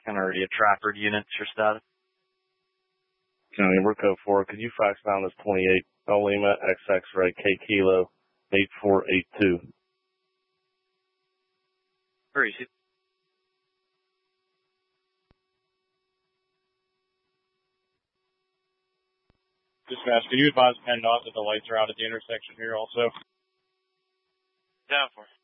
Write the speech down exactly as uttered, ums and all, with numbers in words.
Already a Trafford units your status. County, we're code four. Could you fax down this twenty-eight Lima X X-ray K Kilo eight four eight two? Receive. Dispatch, can you advise PennDOT that the lights are out at the intersection here also? Down for.